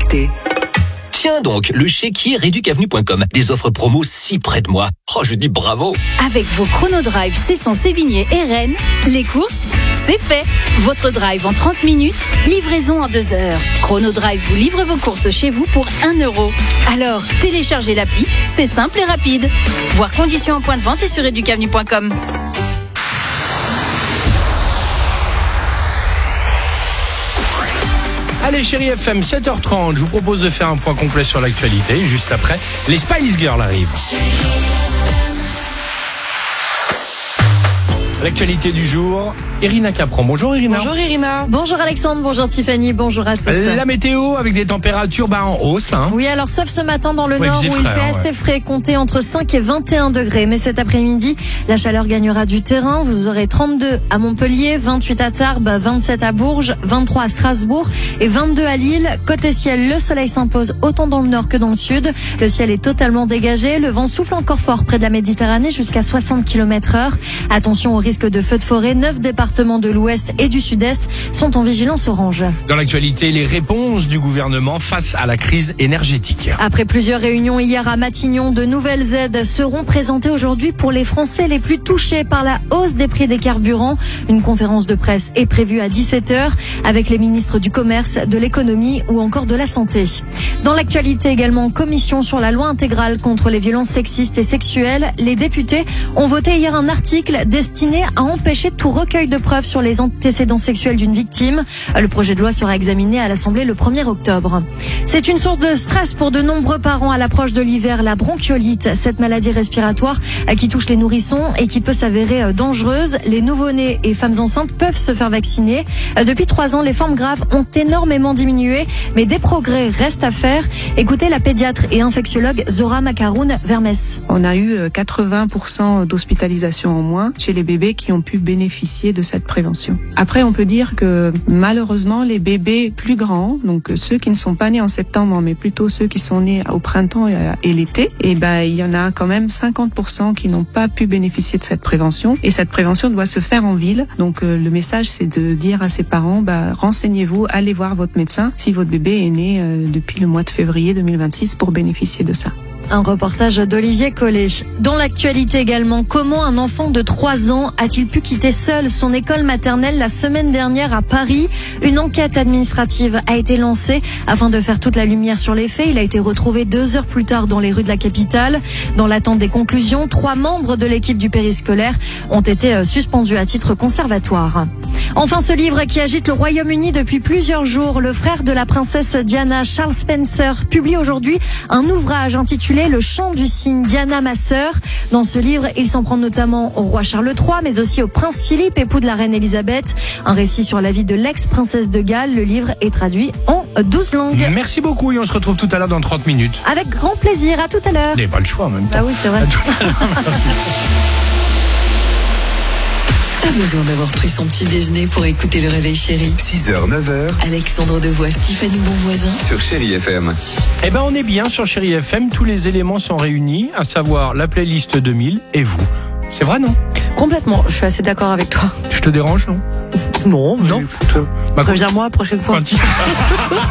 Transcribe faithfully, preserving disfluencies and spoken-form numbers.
connecté. Tiens donc, le chéquier réducavenue point com. Des offres promo si près de moi. Oh, je dis bravo. Avec vos chronodrive Cesson, Sévigné et Rennes, les courses, c'est fait. Votre drive en trente minutes, livraison en deux heures. Chronodrive vous livre vos courses chez vous pour un euro. Alors, téléchargez l'appli, c'est simple et rapide. Voir conditions en point de vente et sur réducavenue point com. Allez, Chérie F M, sept heures trente, je vous propose de faire un point complet sur l'actualité. Juste après, les Spice Girls arrivent. L'actualité du jour, Irina Capron. Bonjour Irina. Bonjour Irina. Bonjour Alexandre, bonjour Tiffany, bonjour à tous. La météo avec des températures bah, en hausse. Hein. Oui, alors sauf ce matin dans le ouais, nord où frais, il fait ouais. assez frais, comptez entre cinq et vingt et un degrés. Mais cet après-midi, la chaleur gagnera du terrain. Vous aurez trente-deux à Montpellier, vingt-huit à Tarbes, vingt-sept à Bourges, vingt-trois à Strasbourg et vingt-deux à Lille. Côté ciel, le soleil s'impose autant dans le nord que dans le sud. Le ciel est totalement dégagé. Le vent souffle encore fort près de la Méditerranée jusqu'à soixante kilomètres heure. Attention au risque de feux de forêt. Neuf départements de l'ouest et du sud-est sont en vigilance orange. Dans l'actualité, les réponses du gouvernement face à la crise énergétique. Après plusieurs réunions hier à Matignon, de nouvelles aides seront présentées aujourd'hui pour les Français les plus touchés par la hausse des prix des carburants. Une conférence de presse est prévue à dix-sept heures avec les ministres du Commerce, de l'Économie ou encore de la Santé. Dans l'actualité également, commission sur la loi intégrale contre les violences sexistes et sexuelles. Les députés ont voté hier un article destiné à empêcher tout recueil de preuves sur les antécédents sexuels d'une victime. Le projet de loi sera examiné à l'Assemblée le premier octobre. C'est une source de stress pour de nombreux parents à l'approche de l'hiver, la bronchiolite, cette maladie respiratoire qui touche les nourrissons et qui peut s'avérer dangereuse. Les nouveau-nés et femmes enceintes peuvent se faire vacciner. Depuis trois ans, les formes graves ont énormément diminué, mais des progrès restent à faire. Écoutez la pédiatre et infectiologue Zora Makaroun vers Metz. On a eu quatre-vingts pour cent d'hospitalisation en moins chez les bébés qui ont pu bénéficier de cette prévention. Après, on peut dire que malheureusement, les bébés plus grands, donc ceux qui ne sont pas nés en septembre, mais plutôt ceux qui sont nés au printemps et l'été, et ben il y en a quand même cinquante pour cent qui n'ont pas pu bénéficier de cette prévention. Et cette prévention doit se faire en ville. Donc euh, le message, c'est de dire à ses parents, bah, renseignez-vous, allez voir votre médecin si votre bébé est né euh, depuis le mois de février deux mille vingt-six pour bénéficier de ça. Un reportage d'Olivier Collet. Dans l'actualité également, comment un enfant de trois ans a-t-il pu quitter seul son école maternelle la semaine dernière à Paris? Une enquête administrative a été lancée afin de faire toute la lumière sur les faits. Il a été retrouvé deux heures plus tard dans les rues de la capitale. Dans l'attente des conclusions, trois membres de l'équipe du périscolaire ont été suspendus à titre conservatoire. Enfin, ce livre qui agite le Royaume-Uni depuis plusieurs jours, le frère de la princesse Diana, Charles Spencer, publie aujourd'hui un ouvrage intitulé Le chant du cygne, Diana ma sœur. Dans ce livre, il s'en prend notamment au roi Charles trois, mais aussi au prince Philippe, époux de la reine Elisabeth. Un récit sur la vie de l'ex-princesse de Galles. Le livre est traduit en douze langues. Merci beaucoup et on se retrouve tout à l'heure dans trente minutes. Avec grand plaisir, à tout à l'heure. Vous n'avez pas le choix en même temps. Ah oui, c'est vrai. À tout à l'heure, merci. Pas besoin d'avoir pris son petit déjeuner pour écouter le réveil chéri. six heures, neuf heures. Alexandre Devois, Stéphanie Bonvoisin. Sur Chérie F M. Eh ben on est bien sur Chérie F M, tous les éléments sont réunis, à savoir la playlist deux mille et vous. C'est vrai, non? Complètement, je suis assez d'accord avec toi. Je te dérange, non? Non, Non. écoute, Bah, préviens-moi la prochaine fois. quand il-